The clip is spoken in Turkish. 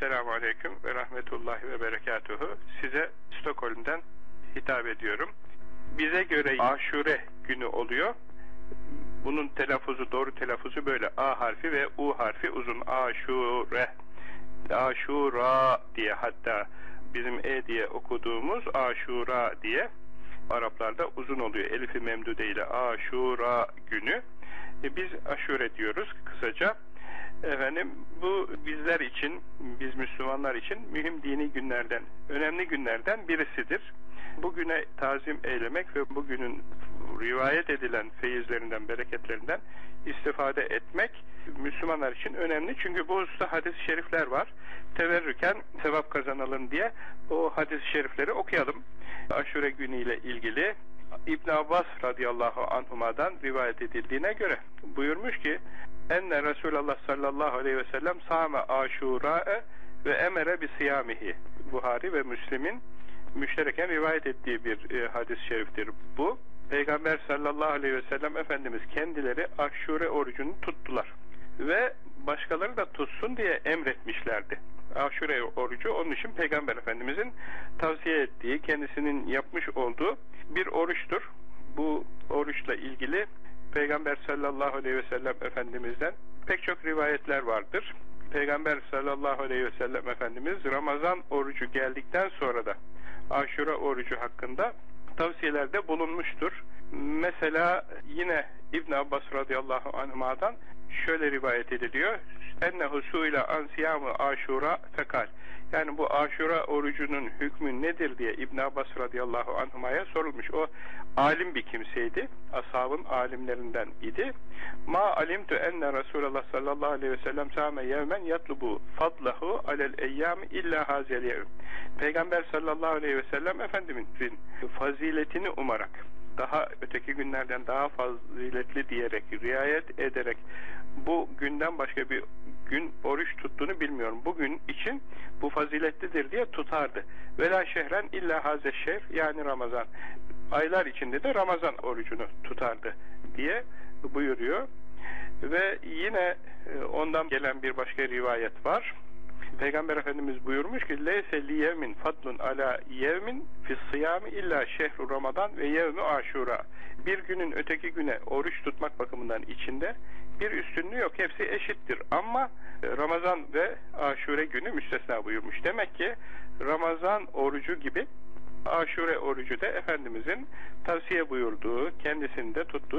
Esselamu Aleyküm ve Rahmetullahi ve Berekatuhu. Size Stockholm'den hitap ediyorum. Bize göre Aşure günü oluyor. Bunun telaffuzu, doğru telaffuzu böyle. A harfi ve U harfi uzun. Aşure. Aşura diye, hatta bizim diye okuduğumuz Aşura diye. Araplarda uzun oluyor. Elif-i memdude ile Aşura günü. Biz Aşure diyoruz kısaca. Efendim, bu bizler için, biz Müslümanlar için mühim dini günlerden, önemli günlerden birisidir. Bugüne tazim eylemek ve bugünün rivayet edilen feyizlerinden, bereketlerinden istifade etmek Müslümanlar için önemli. Çünkü bu hususta hadis-i şerifler var. Teverrüken sevap kazanalım diye o hadis-i şerifleri okuyalım. Aşure günüyle ilgili İbn Abbas radıyallahu anhuma'dan rivayet edildiğine göre buyurmuş ki enne Resulullah sallallahu aleyhi ve sellem sâme aşurâ'e ve emere bi siyamihi. Buhari ve Müslim'in müştereken rivayet ettiği bir hadis-i şeriftir bu. Peygamber sallallahu aleyhi ve sellem Efendimiz kendileri Aşure orucunu tuttular ve başkaları da tutsun diye emretmişlerdi. Aşure orucu onun için Peygamber Efendimizin tavsiye ettiği, kendisinin yapmış olduğu bir oruçtur. Bu oruçla ilgili Peygamber sallallahu aleyhi ve sellem Efendimiz'den pek çok rivayetler vardır. Peygamber sallallahu aleyhi ve sellem Efendimiz Ramazan orucu geldikten sonra da Aşure orucu hakkında tavsiyelerde bulunmuştur. Mesela yine İbn Abbas radıyallahu anhuma'dan şöyle rivayet ediliyor. Ennehu su'ile an siyamı aşura fekal. Yani bu Aşura orucunun hükmü nedir diye İbn Abbas radıyallahu anhuma'ya sorulmuş. O alim bir kimseydi. Ashabın alimlerinden idi. Ma alimtu enne Resulullah sallallahu aleyhi ve sellem sâme yevmen yatlubu fadlahu alel eyyâmi illa hazel yevm. Peygamber sallallahu aleyhi ve sellem Efendimizin faziletini umarak, daha öteki günlerden daha faziletli diyerek, riayet ederek bu günden başka bir gün oruç tuttuğunu bilmiyorum. Bugün için bu faziletlidir diye tutardı. Vela şehren illa haze şehr, yani Ramazan. Aylar içinde de Ramazan orucunu tutardı diye buyuruyor. Ve yine ondan gelen bir başka rivayet var. Peygamber Efendimiz buyurmuş ki leyse li yevmin fadlun ala yevmin fis siyami illa şehru Ramazan ve yevmu aşura. Bir günün öteki güne oruç tutmak bakımından içinde bir üstünlüğü yok. Hepsi eşittir. Ama Ramazan ve Aşure günü müstesna buyurmuş. Demek ki Ramazan orucu gibi Aşure orucu da Efendimizin tavsiye buyurduğu, kendisinde tuttuğu